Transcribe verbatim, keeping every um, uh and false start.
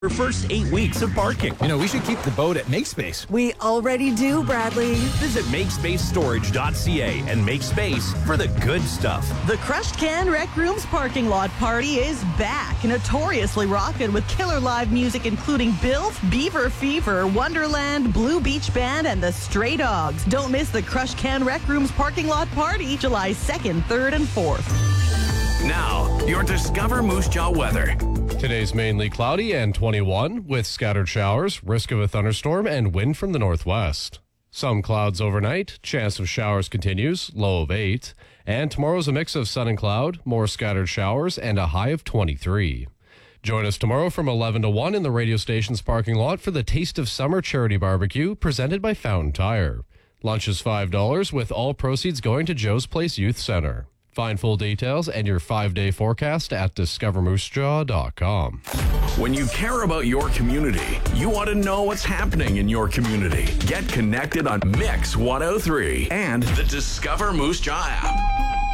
For first eight weeks of parking. You know, we should keep the boat at MakeSpace. We already do, Bradley. Visit make space storage dot c a and make space for the good stuff. The Crushed Can Rec Rooms parking lot party is back. Notoriously rockin' with killer live music including Bills, Beaver Fever, Wonderland, Blue Beach Band, and the Stray Dogs. Don't miss the Crushed Can Rec Rooms parking lot party July second, third, and fourth. Now, your Discover Moose Jaw weather. Today's mainly cloudy and twenty-one with scattered showers, risk of a thunderstorm, and wind from the northwest. Some clouds overnight, chance of showers continues, low of eight. And tomorrow's a mix of sun and cloud, more scattered showers, and a high of twenty-three. Join us tomorrow from eleven to one in the radio station's parking lot for the Taste of Summer Charity Barbecue presented by Fountain Tire. Lunch is five dollars with all proceeds going to Joe's Place Youth Center. Find full details and your five-day forecast at discover moose jaw dot com. When you care about your community, you want to know what's happening in your community. Get connected on Mix one oh three and the Discover Moose Jaw app.